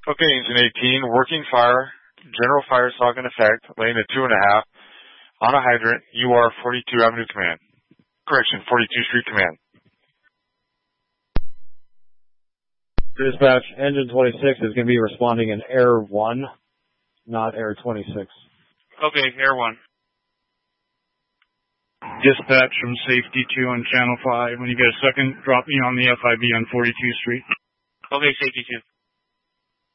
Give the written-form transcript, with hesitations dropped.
Okay, Engine 18, working fire, general fire stock in effect, lane at 2.5, on a hydrant, UR 42 Avenue Command. Correction, 42 Street Command. Dispatch, engine 26 is going to be responding in Air 1, not Air 26. Okay, Air 1. Dispatch from Safety 2 on Channel 5. When you get a second, drop me on the FIB on 42th Street. Okay, Safety 2.